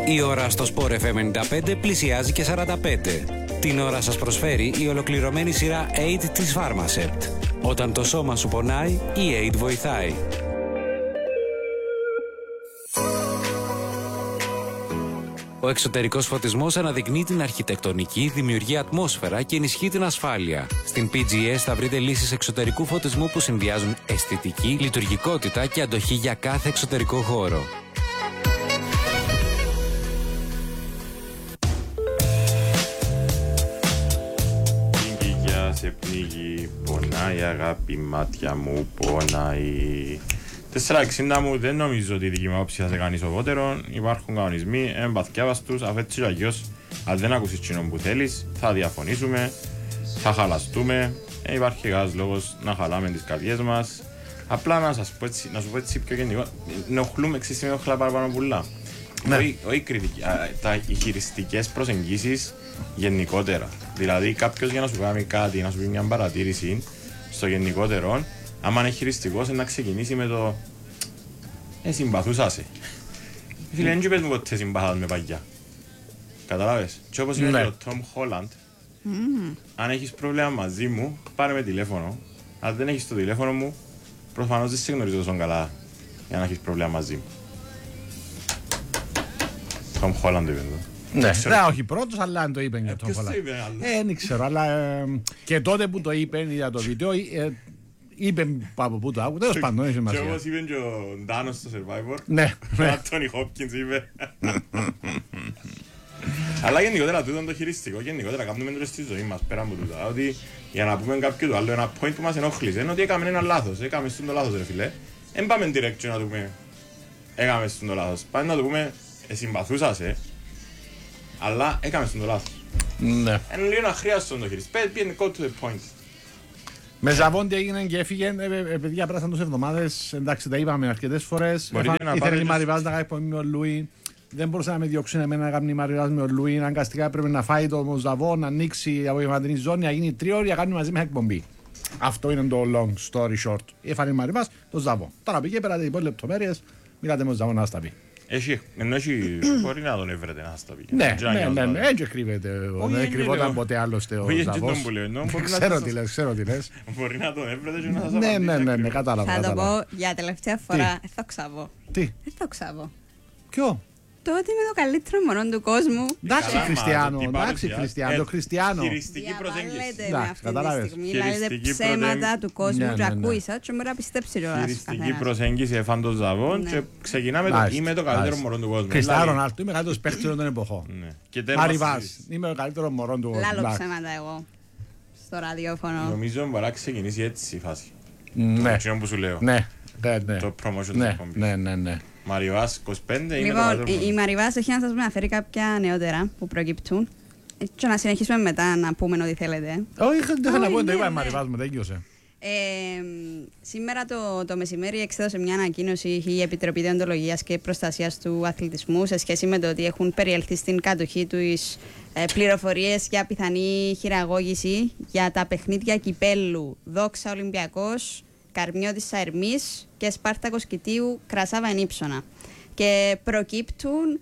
Η ώρα στο Sport FM 95 πλησιάζει και 45. Την ώρα σας προσφέρει η ολοκληρωμένη σειρά 8 της Pharmacept. Όταν το σώμα σου πονάει, η 8 βοηθάει. Ο εξωτερικός φωτισμός αναδεικνύει την αρχιτεκτονική, δημιουργεί ατμόσφαιρα και ενισχύει την ασφάλεια. Στην PGS θα βρείτε λύσεις εξωτερικού φωτισμού που συνδυάζουν αισθητική, λειτουργικότητα και αντοχή για κάθε εξωτερικό χώρο. Σε πνίγει, πονάει αγάπη, μάτια μου πονάει. 460 μου, δεν νομίζω ότι η δική μου άποψη θα σε κάνει σοβότερο. Υπάρχουν κανονισμοί, εμπαθιάβας τους, αφ' έτσι αλλιώς, αν δεν ακούσεις κοινό που θέλεις, θα διαφωνήσουμε, θα χαλαστούμε. Υπάρχει κανένας λόγος να χαλάμε τις καρδιές μας. Απλά να σου πω έτσι πιο γενικό, ενοχλούμε, ενοχλά παραπάνω πουλά. Όχι κριτική, οι χειριστικές προσεγγίσεις γενικότερα. Δηλαδή κάποιος για να σου κάνει κάτι, να σου πει μια παρατήρηση στο γενικότερο, άμα είναι χειριστικός να ξεκινήσει με το συμπαθούσα σε. Φίλε, δεν είπες μου ποτέ συμπαθάς με παγιά. Καταλάβες. Και όπως είπε ο Tom Holland, αν έχεις πρόβλημα μαζί μου, πάρε με τηλέφωνο. Αν δεν έχεις το τηλέφωνο μου, προφανώς δεν σε γνωρίζω τόσο καλά για να έχεις πρόβλημα μαζί μου. Tom Holland είπε εδώ. Ναι, όχι πρώτος, αλλά αν το είπε για τον Holland. Δεν ξέρω, αλλά και τότε που το είπε για το βίντεο, είπε από πού το άκου, τέλος πάντων, έχει σημασία. Και όπως είπε και ο Ντάνος στο Survivor, ο Άντωνι Χόπκινς είπε. Αλλά γενικότερα τούτο το χειριστικό, γενικότερα κάνουμε το στη ζωή μας, πέρα από τούτα, ότι για να πούμε κάποιο άλλο, ένα point που μας ενόχλησε, είναι ότι έκαμε ένα λάθος, έκαμε στον το λάθος ρε φίλε. Εν πάμε direct να το πούμε, έκαμε στον το λάθος, πάμε να το πούμε, συμπαθούσα σε, αλλά έκαμε στον το λάθος. Ναι. Είναι λίγο αχρίαστο το χειριστικό, πήγαινε go to the point. Με Ζαβόντι έγινε και έφυγε, παιδιά πράσαν τόσες εβδομάδες, εντάξει τα είπαμε αρκετές φορές. Ήθελε η Μαριβάς να κάνει εκπομπή με ο Λούι, δεν μπορούσε να με διώξουν εμένα να κάνει η Μαριβάς με ο Λούι, αναγκαστικά έπρεπε να φάει το Ζαβό, να ανοίξει η απογευματινή ζώνη, να γίνει 3 ώρες, να κάνει μαζί με εκπομπή. Αυτό είναι το long story short. Έφανε η Μαριβάς το Ζαβό. Τώρα πήγε, πέρατε οι υπόλοιπες λεπτομέρειες, μιλάτε με ο Ζαβό να σας τα πει. Μπορεί να τον έβρετε να σας τα πει. Ναι, έτσι κρύβεται. Δεν κρυβόταν ποτέ άλλωστε ο Ζαβός. Ξέρω τι λες. Μπορεί να τον έβρετε και να σας τα πει. Ναι, κατάλαβα. Θα το πω για τελευταία φορά. Θα ξαβώ. Τι? Θα ξαβώ. Ποιο? Το ότι είμαι το καλύτερο μωρό του κόσμου. Εντάξει Χριστιανό, το Χριστιανό. Χειριστική προσέγγιση. Αυτή τη στιγμή λέτε ψέματα του κόσμου και ακούησα και μπορεί να πιστέψει ο καθένας. Χειριστική προσέγγιση εφάν των Ζαβών και ξεκινάμε το είμαι το καλύτερο μωρό του κόσμου. Χριστιανό Ρονάλντο, είμαι ο καλύτερος παίκτης των εποχών. Μαριβάς, είμαι ο καλύτερο μωρό του κόσμου. Λάλο ψέματα εγώ στο ραδιόφωνο. Νομίζω μπορεί να ξεκινήσει έτσι η φάση. Ναι. Το που σου λέω. Το promotion της εκπομπής. Ναι. Μαριβάς 25 είναι λοιπόν, η Μαριβάς έχει να σας αναφέρει κάποια νεότερα που προκύπτουν και να συνεχίσουμε μετά να πούμε ό,τι θέλετε. Όχι, δεν θέλω να πω, το είπα η Μαριβάς μου, δεν γιώσε. Σήμερα το μεσημέρι εξέδωσε μια ανακοίνωση η Επιτροπή Δεοντολογίας και Προστασίας του Αθλητισμού σε σχέση με το ότι έχουν περιελθεί στην κατοχή τους πληροφορίες για πιθανή χειραγώγηση για τα παιχνίδια κυπέλλου Δόξα Ολυμπιακός, Καρμιώτης Αερμής και Σπάρτακος Κητίου Κρασάβα Ενύψωνα. Και προκύπτουν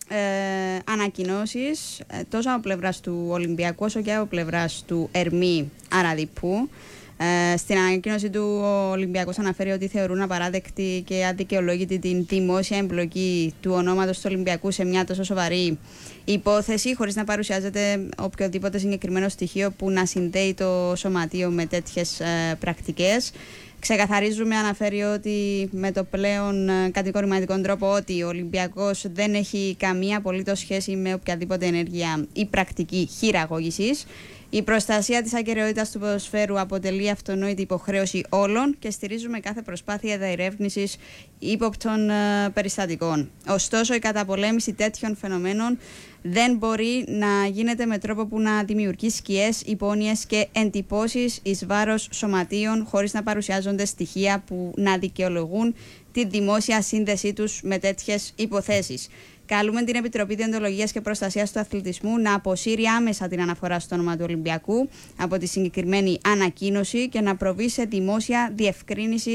ανακοινώσεις τόσο από πλευράς του Ολυμπιακού όσο και από πλευράς του Ερμή Αραδίππου. Στην ανακοίνωση του ο Ολυμπιακός αναφέρει ότι θεωρούν απαράδεκτη και αδικαιολόγητη την δημόσια εμπλοκή του ονόματος του Ολυμπιακού σε μια τόσο σοβαρή υπόθεση, χωρίς να παρουσιάζεται οποιοδήποτε συγκεκριμένο στοιχείο που να συνδέει το σωματείο με τέτοιες πρακτικές. Ξεκαθαρίζουμε, αναφέρει ότι με το πλέον κατηγορηματικό τρόπο ότι ο Ολυμπιακός δεν έχει καμία απολύτως σχέση με οποιαδήποτε ενέργεια ή πρακτική χειραγώγησης. Η προστασία της ακεραιότητας του ποδοσφαίρου αποτελεί αυτονόητη υποχρέωση όλων και στηρίζουμε κάθε προσπάθεια διερεύνησης ύποπτων περιστατικών. Ωστόσο, η καταπολέμηση τέτοιων φαινομένων δεν μπορεί να γίνεται με τρόπο που να δημιουργεί σκιές, υπόνοιες και εντυπώσεις εις βάρος σωματείων χωρίς να παρουσιάζονται στοιχεία που να δικαιολογούν τη δημόσια σύνδεσή τους με τέτοιες υποθέσεις. Καλούμε την Επιτροπή Δεοντολογίας και Προστασίας του Αθλητισμού να αποσύρει άμεσα την αναφορά στο όνομα του Ολυμπιακού από τη συγκεκριμένη ανακοίνωση και να προβεί σε δημόσια διευκρίνηση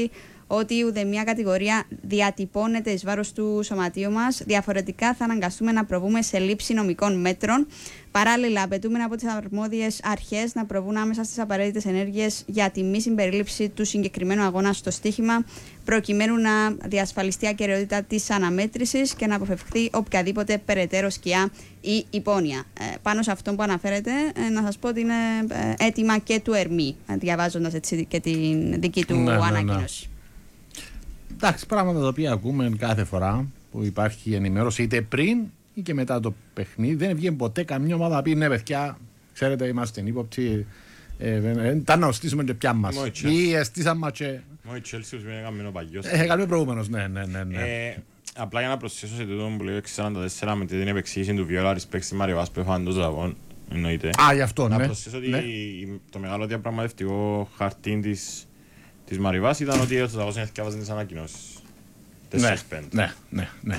ότι ούτε μια κατηγορία διατυπώνεται εις βάρος του σωματείου μας. Διαφορετικά θα αναγκαστούμε να προβούμε σε λήψη νομικών μέτρων. Παράλληλα, απαιτούμε από τις αρμόδιες αρχές να προβούν άμεσα στις απαραίτητες ενέργειες για τη μη συμπερίληψη του συγκεκριμένου αγώνα στο στοίχημα, προκειμένου να διασφαλιστεί η ακεραιότητα της αναμέτρησης και να αποφευχθεί οποιαδήποτε περαιτέρω σκιά ή υπόνοια. Πάνω σε αυτό που αναφέρετε, να σας πω ότι είναι αίτημα και του ΕΡΜΗ, διαβάζοντας έτσι και την δική του ανακοίνωση. Εντάξει, πράγματα τα οποία ακούμε κάθε φορά που υπάρχει ενημέρωση, είτε πριν ή και μετά το παιχνίδι. Δεν βγαίνει ποτέ καμιά ομάδα να πει ναι, παιδιά, ξέρετε, είμαστε ύποπτοι. Τα να στήσουμε και πια μας. Ή στήσαμε και. Μόνο η Chelsea είναι καμμένο παγιός. Καμμένο προηγούμενος, ναι. Απλά για να προσθέσω σε τούτο που λέει 644 με την επεξήγηση του Βιόλα respect στη Μαριοβάς που έφαγαν τόσο λαβών. Εννοείται. Γι' αυτό, ναι. Να προσθέσω ότι το μεγάλο διαπραγματευτικό χαρτί της Μαριοβάς ήταν ότι ο Ζαγός έβαζε τις ανακοινώσεις. 4-5. Ναι.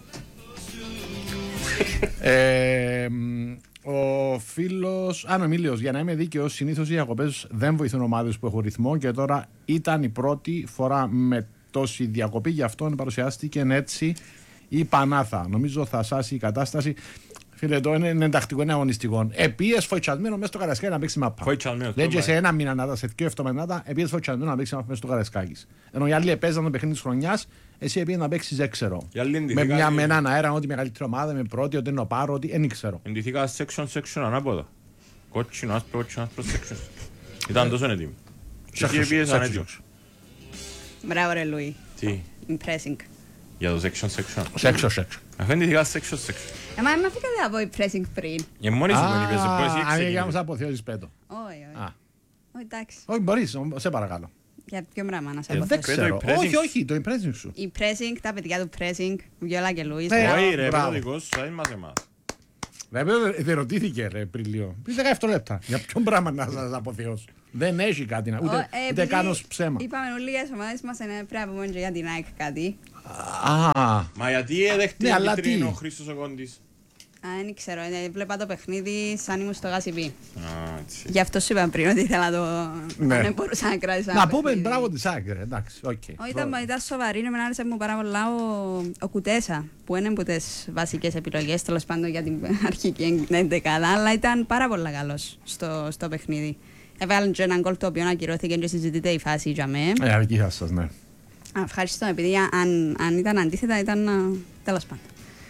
Ο φίλος Ανομίλιος, για να είμαι δίκαιος, συνήθως οι διακοπές δεν βοηθούν ομάδες που έχουν ρυθμό και τώρα ήταν η πρώτη φορά με τόση διακοπή, γι' αυτό παρουσιάστηκε έτσι η Πανάθα. Νομίζω θα σάσει η κατάσταση. Φίλε, το είναι εντακτικό, είναι αγωνιστικό. Επίες φοητσασμένο μέσα στο Καρασκάκι να παίξει μάπα. Δεν και σε ένα μήνα, σε 2 εβδομάδες, επίες φοητσασμένο να παίξει μάπα μέσα στο Καρασκάκι. Ενώ οι άλλοι επέζαν το παιχνίδι της χρονιάς, εσύ επίες να παίξεις, δεν ξέρω. Με έναν αέρα, ότι μεγαλύτερη ομάδα, με πρώτη, ότι είναι ο Πάρο, ότι δεν ξέρω. Εντυθήκα section ανάποδα. Κότσινο, άσπρο section. Ήταν τόσο έτοιμοι. Και εσύ επίες ανέτοιμος. Μπράβο ρε Λουί. Τι. Impressing. Για το section. Section. Αφού εντυθήκα section. Μα αφήκατε από impressing πριν. Και μόνοι σου που είπες, πώς αν για να αποθεώσεις πέτω. Όχι, εντάξει. Όχι, μπορείς, σε παρακαλώ. Για ποιο πράγμα να σε αποθέσεις. Δεν ξέρω. Όχι, το impressing σου. Impressing, τα παιδιά του pressing, Βιόλα και Λουίς. Όχι ρε, πέτω δικό σου, θα είμαστε εμάς. Δεν ρωτήθηκε ρε πριν λίγο. Πριν 17 λεπτά. Για ποιον πράγμα να σας αποθεώσω. Δεν έχει κάτι να. Ούτε κάνω ψέμα. Είπαμε λίγες ομάδες μας πρέπει να πούμε για την ΑΕΚ κάτι. Μα γιατί δέχτηκε κίτρινο ο Χρήστος ο Κόντης. Δεν ξέρω, βλέπα το παιχνίδι σαν ήμουν στο Γασιπί. Γι' αυτό σου είπα πριν ότι ήθελα να το. Δεν μπορούσα να κρατήσω. Να πούμε μπράβο τη ΑΕΚ, εντάξει. Ήταν σοβαρή, με άρεσε μου πάρα πολλά ο Κουτέσα, που είναι από τις βασικές επιλογές, τέλος πάντων για την αρχική εντεκάδα, αλλά ήταν πάρα πολύ καλός στο παιχνίδι. Έβαλε και έναν γκολ το οποίο ακυρώθηκε και συζητείται η φάση για μέ. Δική σας, ναι. Ευχαριστώ, επειδή αν ήταν αντίθετα ήταν τέλος πάντων.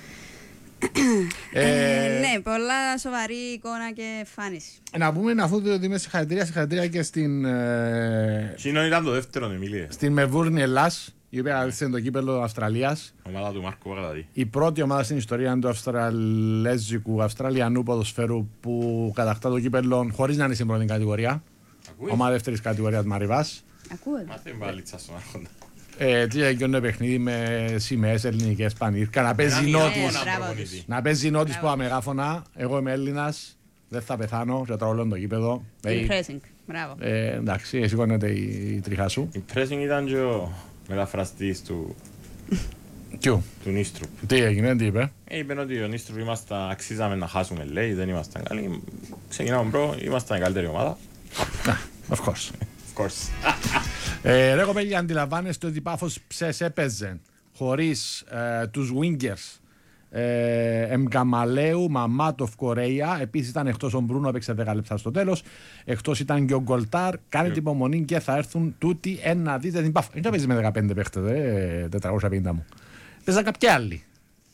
Ναι, πολλά σοβαρή εικόνα και εμφάνιση. Να πούμε αφού ότι είμαι συγχαρητήρια και στην. Εκείνο ήταν το δεύτερο, Εμίλια. Στην Μεβούρνη Ελλάς, η οποία κατέστησε το κύπελλο Αυστραλίας. Ομάδα του Μάρκο Παγαδατή. Η πρώτη ομάδα στην ιστορία του Αυστραλιανού ποδοσφαίρου που κατακτά το κύπελλο χωρίς να είναι στην πρώτη κατηγορία. Ομάδα δεύτερης κατηγορίας Μαριβάς. Ακούω. Μάθε μπαλίτσα στον άρχοντα. Τι έγινε παιχνίδι με σημαίες ελληνικές πανήρκα. Να παίζει νότις που αμεγάφωνα. Εγώ είμαι Έλληνας, δεν θα πεθάνω και τρώω το γήπεδο. Impressing, μπράβο. Εντάξει, σηκώνεται η τριχά σου. Impressing ήταν και ο μεταφραστής του Νίστρουπ. Τι έγινε, τι είπε? Είπε ότι ο Νίστρουπ αξίζαμε να χάσουμε, λέει, δεν ήμασταν καλοί. Ξεκινάμε μπρο, ήμασταν η καλύτερη ομάδα. Of course. Of course. Ρε κοπέλια, αντιλαμβάνεστε ότι η Πάφος Ψες έπαιζε χωρίς τους wingers Εμκαμαλέου, Μαμάτοφ, Κορέια. Επίσης ήταν εκτός ο Μπρούνο, έπαιξε 10 λεπτά στο τέλος. Εκτός ήταν και ο Γκολτάρ. Κάνετε υπομονή και θα έρθουν τούτοι να δείτε την Πάφο. Δεν παίζει με 15 παίχτες, 450 μου. Παίζαν κάποιοι άλλοι.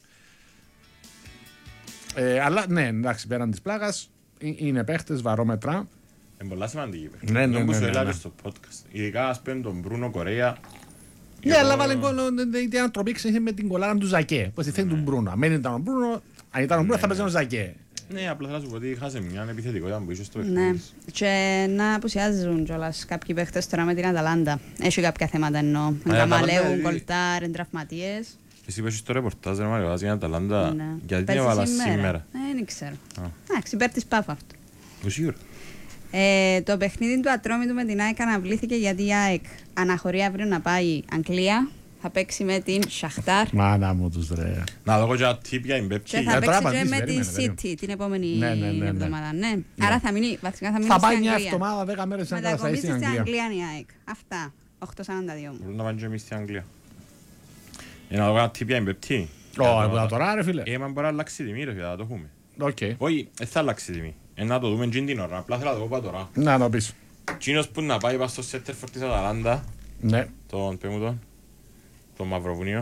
Αλλά ναι, εντάξει, πέραν της πλάγας είναι παίχτες, βαρόμετρα. Είναι πολλά σημαντική. Ναι. Όπως έλεγα στο podcast. Ειδικά ας πούμε τον Μπρούνο Κορέα. Ναι, αλλά βάλε την ανθρωπή ξέχει με την κολάρα του Ζακέ. Πώς τη θέλει του Μπρούνο. Αν ήταν ο Μπρούνο, αν ήταν ο Μπρούνο θα παίζει ο Ζακέ. Ναι, απλά θα σου πω ότι χάσε μια επιθετικότητα που είσαι στο παιχνίδι. Ναι, και να απουσιάζουν κιόλας κάποιοι παίχτες τώρα με την Αταλάντα. Έχει κάποια θέματα εννοώ. Γαμαλέου, Γκολτάρ, εντραυματίες. Εσύ είπες στο ρεπορτάζ, ρε Μάριο, για την Αταλάντα, γιατί την έβαλα σήμερα. Δεν ξέρω. Εντάξει, υπέρ της Πάφα αυτό. Σίγουρα. Το παιχνίδι του Ατρόμητου με την ΑΕΚ αναβλήθηκε γιατί η ΑΕΚ αναχωρεί αύριο να πάει Αγγλία. Θα παίξει με την Σαχτάρ. Μάνα μου τους ρε. Να δω και τύπια η Μπέπτη. Και θα παίξει και με την City την επόμενη εβδομάδα. Άρα θα μείνει, βασικά θα μείνει στην Αγγλία. Θα πάει μια εβδομάδα, 10 μέρες να κατασταθεί στην Αγγλία. Στην Αγγλία είναι η ΑΕΚ. Αυτά. 8.42. Μπορούν να πάνε και εμείς στην Αγγλία. Να το κάνω τύπια εμπεπτή. Ω, τώρα ρε φίλε. Μα μπορεί να αλλάξει τιμή ρε φίλε, θα το έχουμε. Οκ. Όχι, δεν θα αλλάξει τιμή. Να το δούμε την ώρα, απλά θέλω να το πω τώρα. Να το πεις. Εκείνος που να πάει πας στο Σέτερφορτ της Αταλάντα, Ναι. τον Μαυροβουνίο.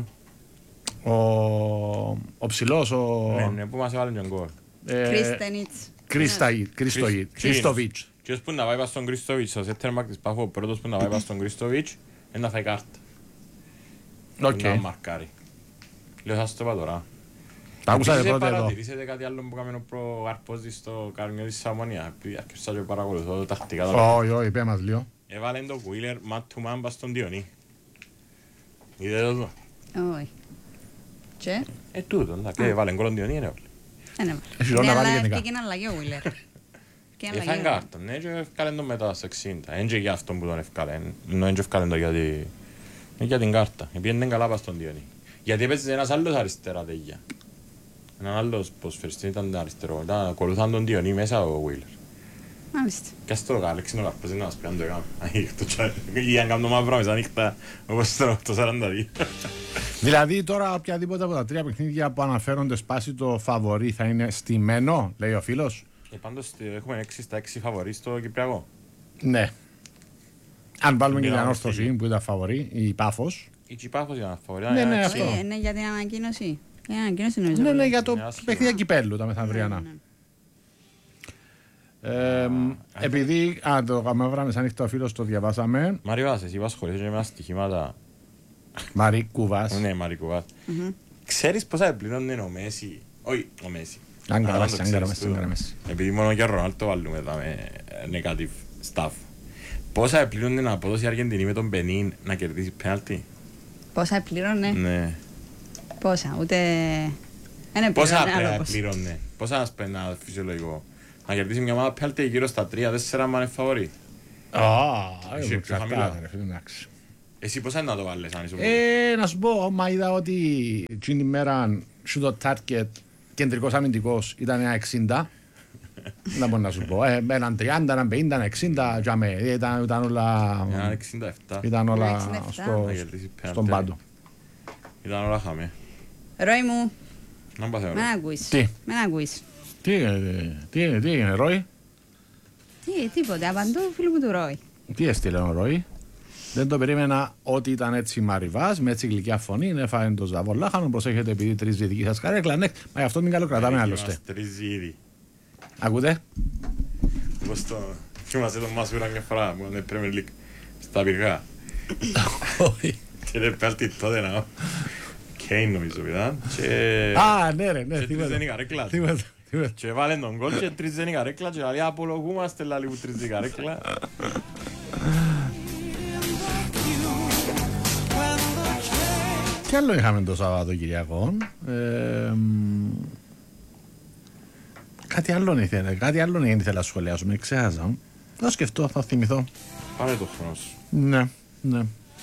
Ο ψηλός, Ναι, που μας έβαλε τον γκολ. Κρίστοβιτς. Εκείνος που να πάει πας στον Κρίστοβιτς, ο Σέτερμακ της Πάφου, ο πρώτος που να πάει πας στον Κρίστοβιτς, να φάει κάρτα. Οκ. Να μαρκάρει. Λέω, θα σου το είπα τώρα. Τα άκουσατε πρώτα εδώ. Παρατηρήσετε κάτι άλλο που έκαμε ο Καρπόζης στο Καρμιό της Σαμονία. Άρχισα και παρακολουθώ τακτικά. Όχι, όχι, πέ μας λίγο. Έβαλε το Wheeler man to man πας στον Διονύ. Είδε το εδώ. Όχι. Και? Τούτο, εντάξει, έβαλε γκολ τον Διονύ είναι όλοι. Έχει ρόλο να βάλει Αλλά γενικά. έφυγε αλλαγή ο Wheeler. Έφαγε κάρτα, ναι, και έφκαλε τον μετά στο 60. Εν και για αυτόν που τον έφκαλε, ενώ εν και έφκαλε τον για την κάρτα. Πήγαινε καλά πας στον Διονύ. Γιατί έπαιζε ένας άλλος αριστερά τέγια. Έναν άλλος ποσφαιριστής ήταν αριστερό. Ακολουθάν τον Διονύ μέσα ο Wheeler. Μάλιστα. Και ας το Αλέξη να καρπάζει να μας πιάνε το έκαμε. Ή αν κάνω μαύρα μες ανοιχτά, όπως το 42. Δηλαδή τώρα οποιαδήποτε από τα τρία παιχνίδια που αναφέρονται σπάσει το φαβορί θα είναι στημένο, λέει ο φίλος. Πάντως έχουμε 6 στα 6 φαβορί στο Κυπριακό. Ναι. Αν βάλουμε και την ανόρθωση που ήταν φαβορί, η Πάφος. Η Τσιπάφος ήταν φαβορί. Ναι, αυτό. Είναι για την ανακοίνωση. Για την ανακοίνωση νομίζω. Ναι, για το παιχνίδια κυπέλλου τα μεθαυριανά. Επειδή το καμέβρα μεσάνυχτα ο φίλος το διαβάσαμε. Μαριβάς, εσύ είπα σχολείς και με στοιχήματα. Μαρί Κουβάς. Ναι, Μαρί Κουβάς. Ξέρεις πόσα πληρώνει ο Μέση. Όχι, ο Μέση. Άγκαρα Μέση. Επειδή μόνο και ο Ρονάλτο βάλουμε εδώ με negative stuff. Πόσα πληρώνει την απόδοση η Αργεντινή με τον Μπενίν να κερδίσει πέναλτι. Πόσα πληρώνε. Ναι. Πόσα, ούτε... Πόσα πληρώνε. Πόσα να σπένει ένα φυσιολογικό. Να κερδίσει μια ομάδα πέναλτι γύρω στα 3-4 μάνε φαβορί. Εσύ πόσα είναι να το βάλεις αν είσαι να σου πω, μα είδα ότι την ημέρα σου το target κεντρικός αμυντικός ήταν ένα 60. Δεν μπορώ να σου πω, έναν 30, έναν 50, έναν 60, ήταν όλα... Ήταν όλα στον πάντο. Ήταν όλα χαμέ. Ρόι μου, Να πάθε με ακούεις. Τι? Με ακούεις. Τι έγινε, Ρόι? Τίποτε, απαντώ φίλου μου του Ρόι. Τι έστειλε ο Ρόι? Δεν το περίμενα ότι ήταν έτσι μαριβάς, με έτσι γλυκιά φωνή, έφαγε το ζαβολάχανο, προσέχετε επειδή τρίζει δική σας καρέκλα, ναι, μα γι' αυτό την καλοκρατάμε άλλωστε. Τρίζει ήδη. Ακούτε? Πώς το... Θυμάσαι τον Μασούρα μια φορά, που είναι Premier League, στα πυργά. Όχι. Και είναι πέλτη τότε να... Κέιν νομίζω ήταν. Α, ναι ρε, ναι, και τρίζεν η καρέκλα. Και βάλεν τον γκολ και τρίζεν η καρέκλα και λέει απολογούμαστε λάλη που τρίζει η καρέκλα. Τι άλλο είχαμε το Σαββατοκυριακό? Κάτι άλλο ήθελα να σχολιάσουμε, ξέχασα. Θα σκεφτώ, θα θυμηθώ. Πάρε το χρόνο σου. Ναι.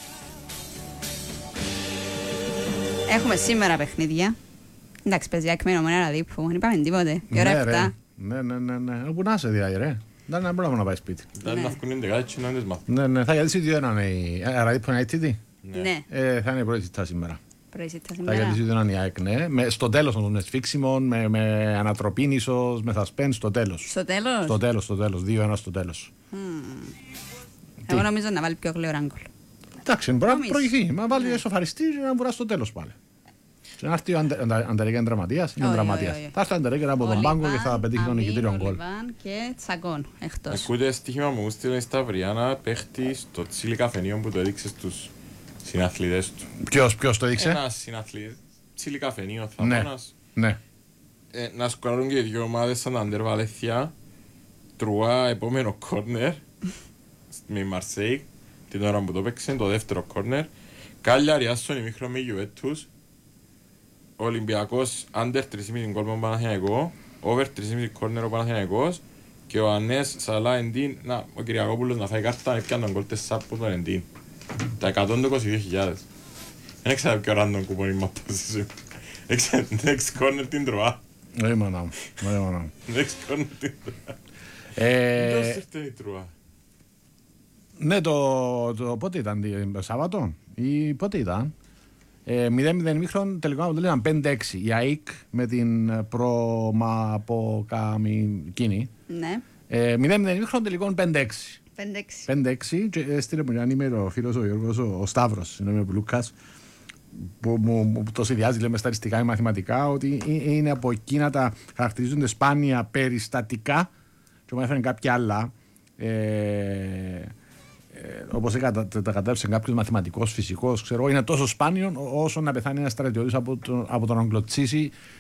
Έχουμε σήμερα παιχνίδια. Εντάξει, παιδιά, εκμένουμε ένα δίπου. Δεν είπαμε τίποτε. Η ώρα 7. Ναι. Όπου να είσαι δηλαδή ρε. Δεν είναι πρόβλημα να πάει σπίτι. Δεν να βγουν οι κάτι και να τις μάθουν. Ναι, θα γιατί δύο έναν Ραδίπου είναι αίτητη. Ναι. Θα είναι η πρώτη σιτά σήμερα. Προείσυτα Θα σήμερα. γιατί δύο έναν η ΑΕΚ, ναι. Στο τέλος των σφίξιμων, με ανατροπή ίσως, με suspense στο τέλος. Στο τέλος. Στο τέλος, 2-1 στο τέλος. Εγώ νομίζω να βάλει πιο γλυόρα γκολ. Εντάξει, μπορεί να προηγηθεί. Μα βάλει σοφαριστή και να βουρά στο τέλος πάλι. Και να έρθει ο Αντερέγκα είναι δραματίας. Είναι δραματίας. Θα έρθει ο Αντερέγκα από τον πάγκο και θα πετύχει τον νικητήριο γκολ. Και Τσακών εκτός. Ακούτε στοίχημα μου στείλε στα Αυριάνα παίχτη στο τσίλι καφενείο που το έδειξε στους συναθλητές του. Ποιος το έδειξε? Ένας συναθλητής, τσίλι καφενείο Θαμώνας. Ναι. Να σκοράρουν και οι δύο ομάδες σαν Αντερ Βαλέθια. Τρουά επόμενο κόρνερ με η Μαρσέικ την ώρα που το παίξε, το δεύτερο κόρνερ. Κάλιαρη άσον ημίχρονο με Γιουβέτους. Ο Ολυμπιακός Άντερ 3,5 γκολ με τον Παναθηναϊκό. Over 3,5 κόρνερ ο Παναθηναϊκός. Και ο Ανές Σαλά Εντίν, ο Κυριακόπουλος να φάει κάρτα, έπιανε τον γκολ 4 από τον Εντίν. Τα 122.000. Δεν ξέρω ποιο ράντον κουπόνι με απόσεις σου. Next corner την Τρουά. Μάνα μου. Next corner την Τρουά. Πώς ήρθε η Τρουά? Ναι, το πότε ήταν, Σάββατο ή πότε ήταν. 0-0 ημίχρον, τελικό αποτέλεσμα 5-6. Η ΑΕΚ με την Προμαποκαμικίνη. Ναι. 0-0 ημίχρον, τελικό 5-6. 5-6. Και έστειλε μου ένα email ο φίλος ο Γιώργος, ο Σταύρος, συγγνώμη, ο Λούκας, που μου το συνδυάζει, λέμε, στατιστικά ή μαθηματικά, ότι είναι από εκείνα τα χαρακτηρίζονται σπάνια περιστατικά, και μου έφερε κάποια άλλα, όπως τα κατέψε κάποιος μαθηματικός, φυσικός, ξέρω, είναι τόσο σπάνιο όσο να πεθάνει ένας στρατιώτης από τον να κλωτσίσει